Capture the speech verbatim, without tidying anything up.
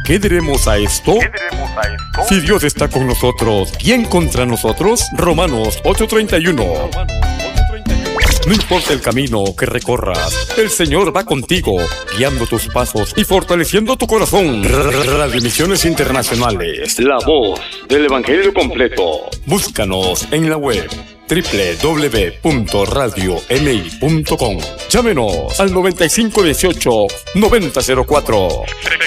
¿Qué diremos a esto? ¿Qué diremos a esto? Si Dios está con nosotros, ¿quién contra nosotros? Romanos ocho treinta y uno. No importa el camino que recorras, el Señor va contigo, guiando tus pasos y fortaleciendo tu corazón. Radio Misiones Internacionales, la voz del Evangelio completo. Búscanos en la web doble u doble u doble u punto radio m i punto com. Llámenos al noventa y cinco dieciocho noventa cero cuatro.